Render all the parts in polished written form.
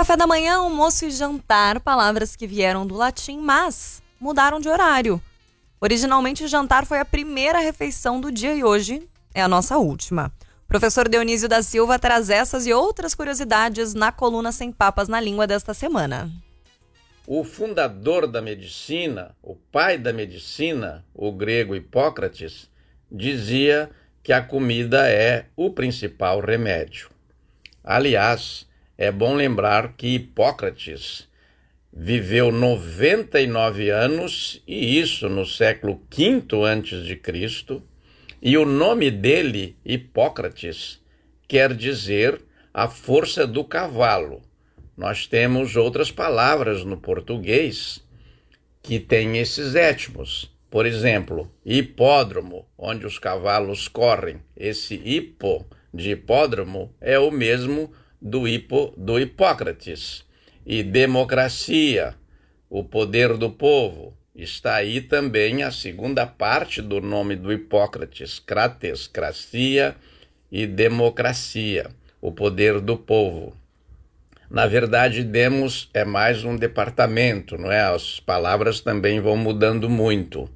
café da manhã, almoço e jantar, palavras que vieram do latim, mas mudaram de horário. Originalmente, o jantar foi a primeira refeição do dia e hoje é a nossa última. O professor Dionísio da Silva traz essas e outras curiosidades na coluna Sem Papas na Língua desta semana. O fundador da medicina, o pai da medicina, o grego Hipócrates, dizia que a comida é o principal remédio. Aliás, é bom lembrar que Hipócrates viveu 99 anos, e isso no século V a.C., e o nome dele, Hipócrates, quer dizer a força do cavalo. Nós temos outras palavras no português que têm esses étimos. Por exemplo, hipódromo, onde os cavalos correm. Esse hipo de hipódromo é o mesmo do Hipócrates. E democracia, o poder do povo. Está aí também a segunda parte do nome do Hipócrates, crates, cracia e democracia, o poder do povo. Na verdade, demos é mais um departamento, não é? As palavras também vão mudando muito.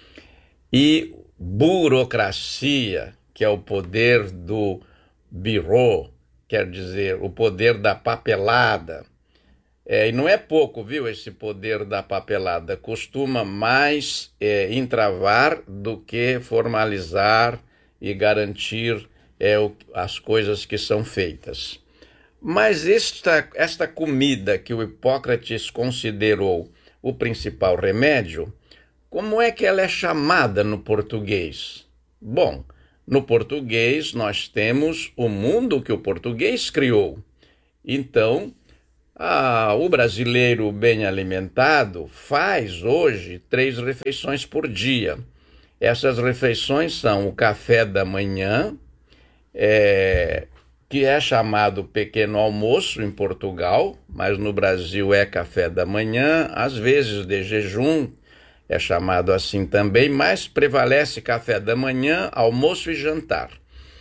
E burocracia, que é o poder do bureau, quer dizer, o poder da papelada. E não é pouco, viu, esse poder da papelada. Costuma mais entravar do que formalizar e garantir as coisas que são feitas. Mas esta comida que o Hipócrates considerou o principal remédio, como é que ela é chamada no português? Bom, no português nós temos o mundo que o português criou. Então, o brasileiro bem alimentado faz hoje 3 refeições por dia. Essas refeições são o café da manhã, que é chamado pequeno almoço em Portugal, mas no Brasil é café da manhã, às vezes de jejum, é chamado assim também, mas prevalece café da manhã, almoço e jantar.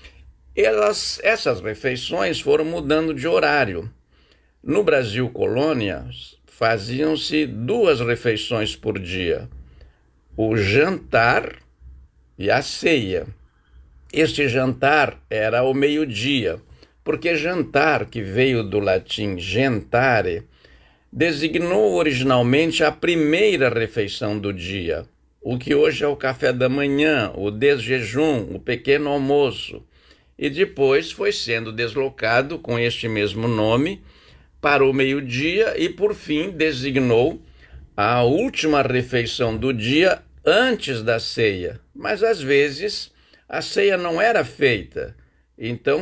Essas refeições foram mudando de horário. No Brasil colônia, faziam-se 2 refeições por dia, o jantar e a ceia. Este jantar era ao meio-dia, porque jantar, que veio do latim gentare, designou originalmente a primeira refeição do dia, o que hoje é o café da manhã, o desjejum, o pequeno almoço, e depois foi sendo deslocado com este mesmo nome para o meio-dia e, por fim, designou a última refeição do dia antes da ceia. Mas, às vezes, a ceia não era feita, então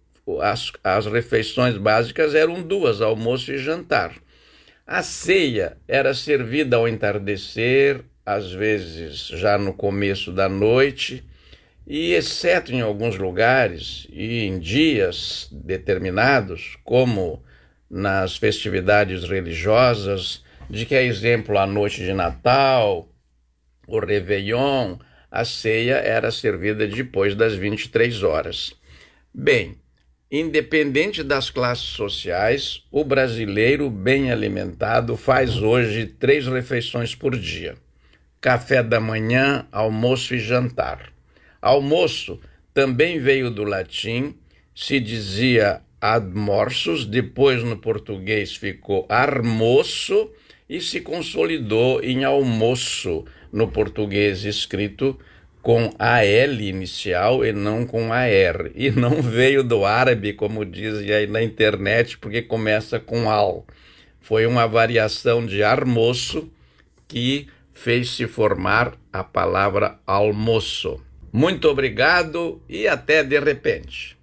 as refeições básicas eram 2, almoço e jantar. A ceia era servida ao entardecer, às vezes já no começo da noite, e exceto em alguns lugares e em dias determinados, como nas festividades religiosas, de que é exemplo a noite de Natal, o Réveillon, a ceia era servida depois das 23 horas. Bem, independente das classes sociais, o brasileiro bem alimentado faz hoje 3 refeições por dia. Café da manhã, almoço e jantar. Almoço também veio do latim, se dizia admorsus, depois no português ficou armoço e se consolidou em almoço no português escrito com a L inicial e não com a R. E não veio do árabe, como dizem aí na internet, porque começa com al. Foi uma variação de almoço que fez se formar a palavra almoço. Muito obrigado e até de repente.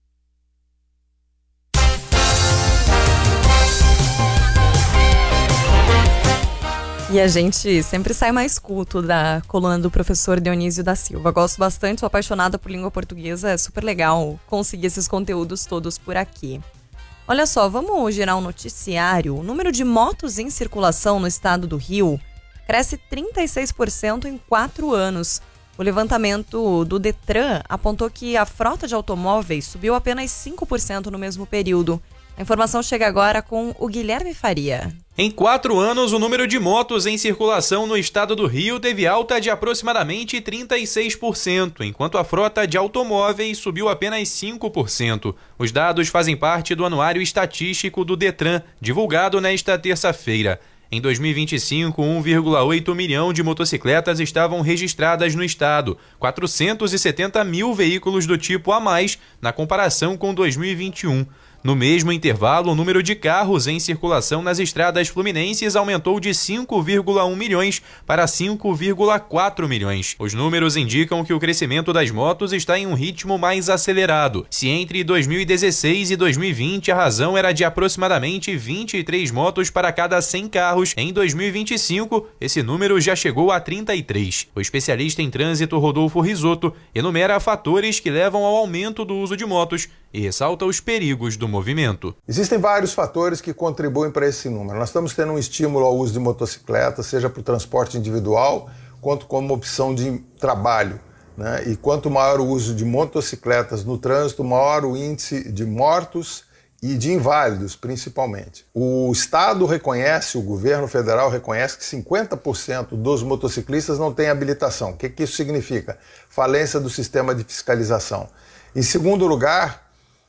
E a gente sempre sai mais culto da coluna do professor Dionísio da Silva. Gosto bastante, sou apaixonada por língua portuguesa, é super legal conseguir esses conteúdos todos por aqui. Olha só, vamos girar um noticiário. O número de motos em circulação no estado do Rio cresce 36% em 4 anos. O levantamento do Detran apontou que a frota de automóveis subiu apenas 5% no mesmo período. A informação chega agora com o Guilherme Faria. Em 4 anos, o número de motos em circulação no estado do Rio teve alta de aproximadamente 36%, enquanto a frota de automóveis subiu apenas 5%. Os dados fazem parte do Anuário Estatístico do Detran, divulgado nesta terça-feira. Em 2025, 1,8 milhão de motocicletas estavam registradas no estado, 470 mil veículos do tipo a mais na comparação com 2021. No mesmo intervalo, o número de carros em circulação nas estradas fluminenses aumentou de 5,1 milhões para 5,4 milhões. Os números indicam que o crescimento das motos está em um ritmo mais acelerado. Se entre 2016 e 2020 a razão era de aproximadamente 23 motos para cada 100 carros, em 2025 esse número já chegou a 33. O especialista em trânsito Rodolfo Risotto enumera fatores que levam ao aumento do uso de motos e ressalta os perigos do movimento. Existem vários fatores que contribuem para esse número. Nós estamos tendo um estímulo ao uso de motocicletas, seja para o transporte individual, quanto como opção de trabalho, né? E quanto maior o uso de motocicletas no trânsito, maior o índice de mortos e de inválidos, principalmente. O Estado reconhece, o governo federal reconhece que 50% dos motociclistas não têm habilitação. O que isso significa? Falência do sistema de fiscalização. Em segundo lugar,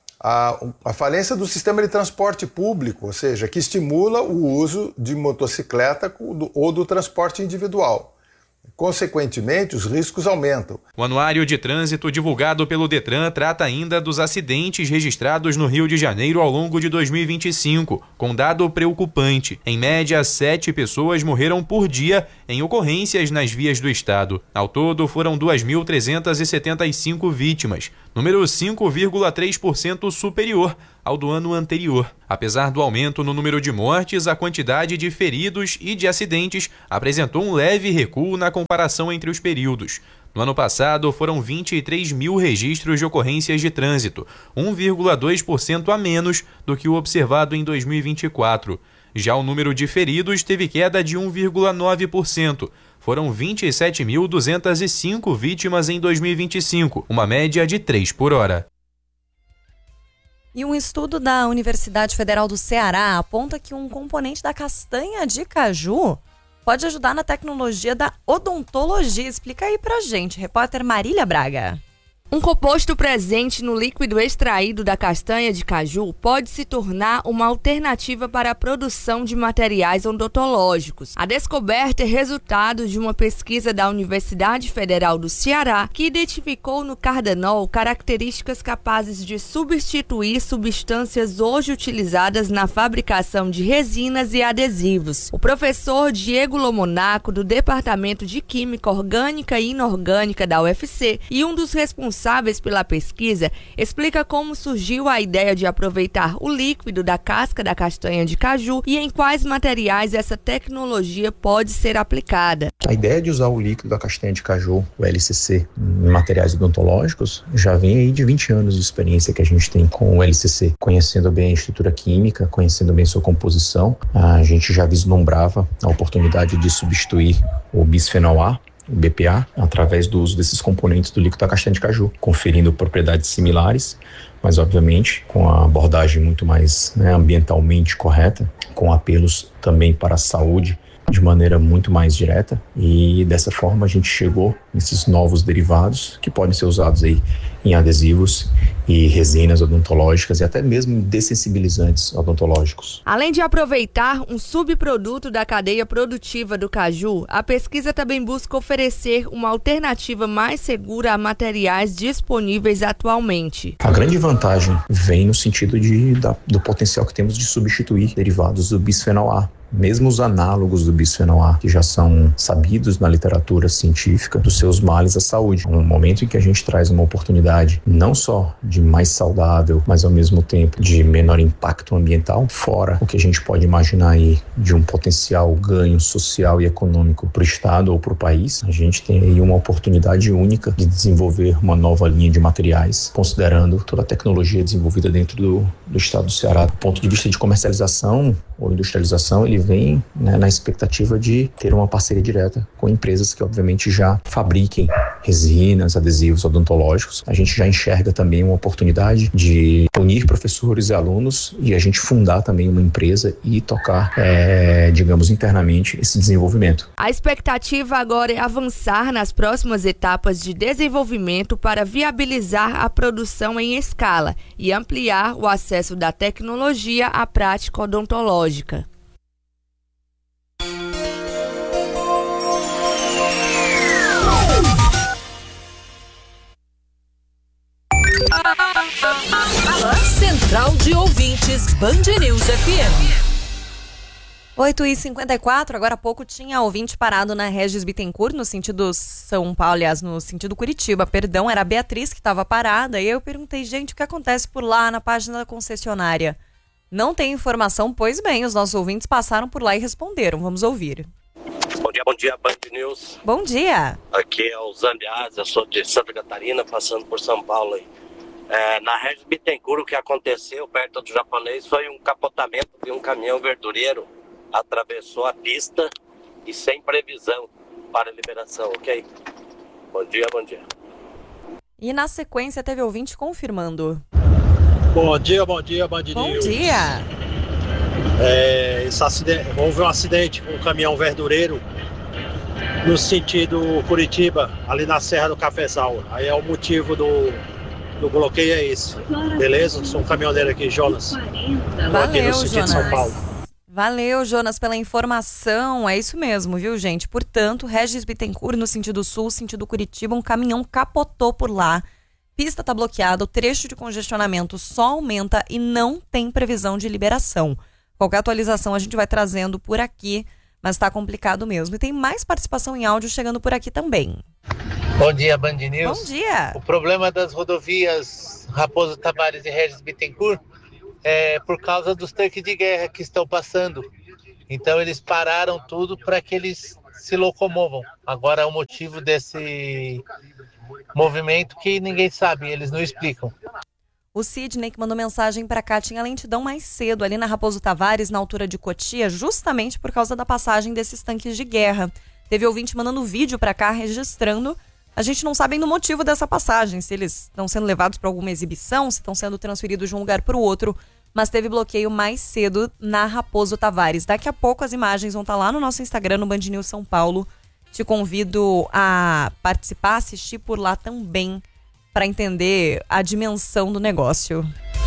a falência do sistema de transporte público, ou seja, que estimula o uso de motocicleta ou do transporte individual. Consequentemente, os riscos aumentam. O Anuário de Trânsito divulgado pelo Detran trata ainda dos acidentes registrados no Rio de Janeiro ao longo de 2025, com dado preocupante. Em média, 7 pessoas morreram por dia em ocorrências nas vias do estado. Ao todo, foram 2.375 vítimas, número 5,3% superior ao do ano anterior. Apesar do aumento no número de mortes, a quantidade de feridos e de acidentes apresentou um leve recuo na comparação entre os períodos. No ano passado, foram 23 mil registros de ocorrências de trânsito, 1,2% a menos do que o observado em 2024. Já o número de feridos teve queda de 1,9%. Foram 27.205 vítimas em 2025, uma média de 3 por hora. E um estudo da Universidade Federal do Ceará aponta que um componente da castanha de caju pode ajudar na tecnologia da odontologia. Explica aí pra gente, repórter Marília Braga. Um composto presente no líquido extraído da castanha de caju pode se tornar uma alternativa para a produção de materiais odontológicos. A descoberta é resultado de uma pesquisa da Universidade Federal do Ceará que identificou no cardanol características capazes de substituir substâncias hoje utilizadas na fabricação de resinas e adesivos. O professor Diego Lomonaco, do Departamento de Química Orgânica e Inorgânica da UFC e um dos responsáveis pela pesquisa, explica como surgiu a ideia de aproveitar o líquido da casca da castanha de caju e em quais materiais essa tecnologia pode ser aplicada. A ideia de usar o líquido da castanha de caju, o LCC, em materiais odontológicos, já vem aí de 20 anos de experiência que a gente tem com o LCC. Conhecendo bem a estrutura química, conhecendo bem sua composição, a gente já vislumbrava a oportunidade de substituir o bisfenol A, o BPA, através do uso desses componentes do líquido da castanha de caju, conferindo propriedades similares, mas obviamente com a abordagem muito mais ambientalmente correta, com apelos também para a saúde de maneira muito mais direta, e dessa forma a gente chegou nesses novos derivados que podem ser usados aí em adesivos e resinas odontológicas e até mesmo dessensibilizantes odontológicos. Além de aproveitar um subproduto da cadeia produtiva do caju, a pesquisa também busca oferecer uma alternativa mais segura a materiais disponíveis atualmente. A grande vantagem vem no sentido do potencial que temos de substituir derivados do bisfenol A. Mesmo os análogos do bisfenol A, que já são sabidos na literatura científica dos seus males à saúde. Um momento em que a gente traz uma oportunidade não só de mais saudável, mas ao mesmo tempo de menor impacto ambiental, fora o que a gente pode imaginar aí de um potencial ganho social e econômico para o Estado ou para o país, a gente tem aí uma oportunidade única de desenvolver uma nova linha de materiais, considerando toda a tecnologia desenvolvida dentro do Estado do Ceará. Do ponto de vista de comercialização ou industrialização, ele vem na expectativa de ter uma parceria direta com empresas que obviamente já fabriquem resinas, adesivos odontológicos, a gente já enxerga também uma oportunidade de unir professores e alunos e a gente fundar também uma empresa e tocar, digamos, internamente esse desenvolvimento. A expectativa agora é avançar nas próximas etapas de desenvolvimento para viabilizar a produção em escala e ampliar o acesso da tecnologia à prática odontológica. Central de Ouvintes Band News FM. 8h54, agora há pouco tinha ouvinte parado na Regis Bittencourt, no sentido São Paulo, aliás, no sentido Curitiba, perdão, era a Beatriz que estava parada, e eu perguntei, gente, o que acontece por lá na página da concessionária? Não tem informação, pois bem, os nossos ouvintes passaram por lá e responderam, vamos ouvir. Bom dia, Band News. Bom dia. Aqui é o Zambiás, eu sou de Santa Catarina, passando por São Paulo aí. Na Regis Bittencourt, o que aconteceu perto do japonês foi um capotamento de um caminhão verdureiro, atravessou a pista e sem previsão para liberação, ok? Bom dia, bom dia. E na sequência teve ouvinte confirmando. Bom dia, Band News. Bom dia. Houve um acidente com um caminhão verdureiro no sentido Curitiba, ali na Serra do Cafezal. Aí é o motivo do bloqueio é esse, beleza? Sou um caminhoneiro aqui, Jonas. Valeu, no sentido Jonas. São Paulo. Valeu, Jonas, pela informação. É isso mesmo, viu, gente? Portanto, Regis Bittencourt, no sentido sul, sentido Curitiba, um caminhão capotou por lá. Pista tá bloqueada, o trecho de congestionamento só aumenta e não tem previsão de liberação. Qualquer atualização a gente vai trazendo por aqui, mas tá complicado mesmo. E tem mais participação em áudio chegando por aqui também. Bom dia, Band News. Bom dia. O problema das rodovias Raposo Tavares e Regis Bittencourt é por causa dos tanques de guerra que estão passando. Então eles pararam tudo para que eles se locomovam. Agora o motivo desse movimento que ninguém sabe, eles não explicam. O Sidney, que mandou mensagem para cá, tinha lentidão mais cedo ali na Raposo Tavares, na altura de Cotia, justamente por causa da passagem desses tanques de guerra. Teve ouvinte mandando vídeo para cá, registrando. A gente não sabe ainda o motivo dessa passagem, se eles estão sendo levados para alguma exibição, se estão sendo transferidos de um lugar para o outro, mas teve bloqueio mais cedo na Raposo Tavares. Daqui a pouco as imagens vão estar lá no nosso Instagram, no Band News São Paulo. Te convido a participar, assistir por lá também, para entender a dimensão do negócio.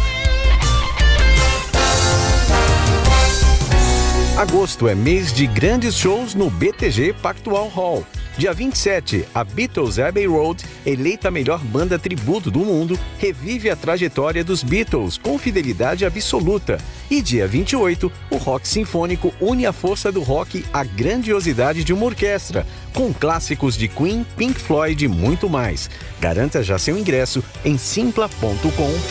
Agosto é mês de grandes shows no BTG Pactual Hall. Dia 27, a Beatles Abbey Road, eleita a melhor banda tributo do mundo, revive a trajetória dos Beatles com fidelidade absoluta. E dia 28, o rock sinfônico une a força do rock à grandiosidade de uma orquestra, com clássicos de Queen, Pink Floyd e muito mais. Garanta já seu ingresso em simpla.com.br.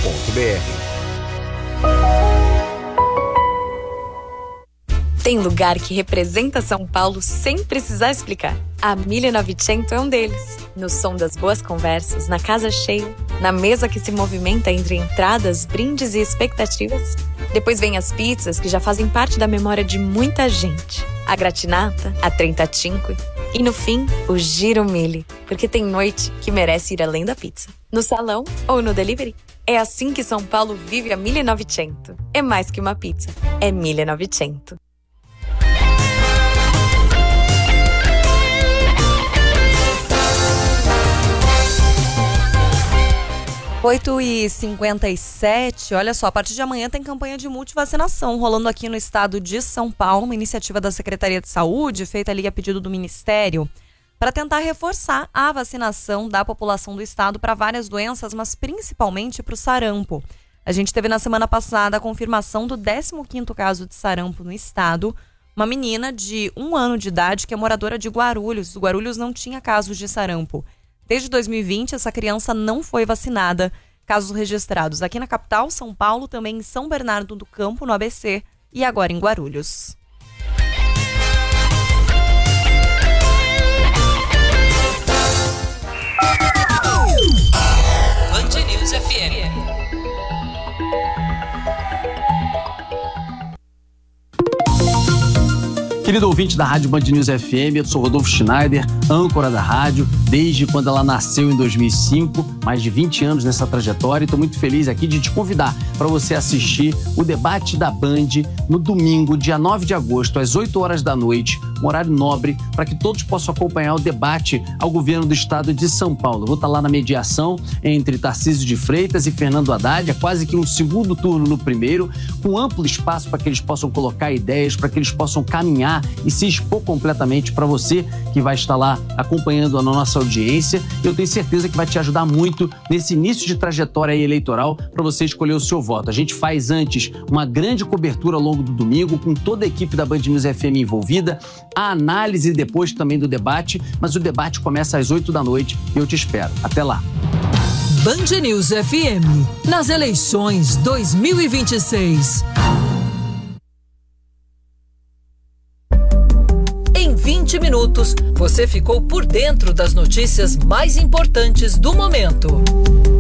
Tem lugar que representa São Paulo sem precisar explicar. A 1900 é um deles. No som das boas conversas, na casa cheia, na mesa que se movimenta entre entradas, brindes e expectativas. Depois vem as pizzas que já fazem parte da memória de muita gente. A gratinata, a trentacinque e no fim, o giro mille. Porque tem noite que merece ir além da pizza. No salão ou no delivery. É assim que São Paulo vive a 1900. É mais que uma pizza, é 1900. 8h57, olha só, a partir de amanhã tem campanha de multivacinação rolando aqui no estado de São Paulo, uma iniciativa da Secretaria de Saúde, feita ali a pedido do Ministério, para tentar reforçar a vacinação da população do estado para várias doenças, mas principalmente para o sarampo. A gente teve na semana passada a confirmação do 15º caso de sarampo no estado, uma menina de 1 ano de idade que é moradora de Guarulhos. O Guarulhos não tinha casos de sarampo. Desde 2020, essa criança não foi vacinada. Casos registrados aqui na capital, São Paulo, também em São Bernardo do Campo, no ABC, e agora em Guarulhos. Band News FM. Querido ouvinte da Rádio Band News FM, eu sou Rodolfo Schneider, âncora da rádio, desde quando ela nasceu em 2005, mais de 20 anos nessa trajetória. Estou muito feliz aqui de te convidar para você assistir o debate da Band no domingo, dia 9 de agosto, às 8 horas da noite, um horário nobre, para que todos possam acompanhar o debate ao governo do estado de São Paulo. Eu vou estar lá na mediação entre Tarcísio de Freitas e Fernando Haddad, é quase que um segundo turno no primeiro, com amplo espaço para que eles possam colocar ideias, para que eles possam caminhar e se expor completamente para você que vai estar lá acompanhando a nossa audiência. Eu tenho certeza que vai te ajudar muito nesse início de trajetória eleitoral para você escolher o seu voto. A gente faz antes uma grande cobertura ao longo do domingo com toda a equipe da Band News FM envolvida, a análise depois também do debate, mas o debate começa às 8 da noite e eu te espero. Até lá. Band News FM, nas eleições 2026. Em 20 minutos, você ficou por dentro das notícias mais importantes do momento.